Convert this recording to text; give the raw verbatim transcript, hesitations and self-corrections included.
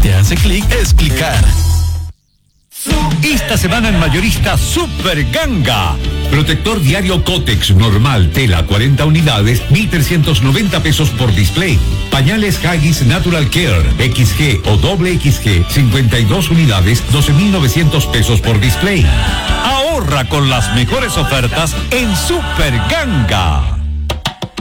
te hace clic es clicar. Esta semana en Mayorista Super Ganga. Protector diario Cotex normal tela cuarenta unidades, mil trescientos noventa pesos por display. Pañales Haggis Natural Care X G o doble X G, cincuenta y dos unidades, doce mil novecientos pesos por display. Ahorra con las mejores ofertas en Super Ganga.